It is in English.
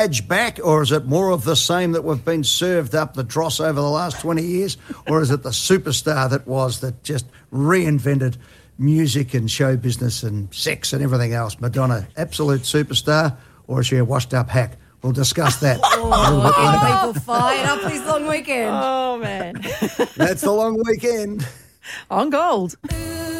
edge back, or is it more of the same that we've been served up the dross over the last 20 years? Or is it the superstar that just reinvented music and show business and sex and everything else? Madonna, absolute superstar, or is she a washed-up hack? We'll discuss that. People fired up this long weekend. Oh, man. That's the long weekend. On Gold.